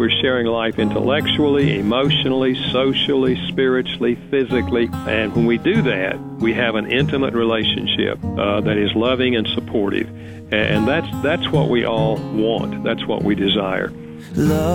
We're sharing life intellectually, emotionally, socially, spiritually, physically. And when we do that, we have an intimate relationship that is loving and supportive. And that's what we all want. That's what we desire. Love.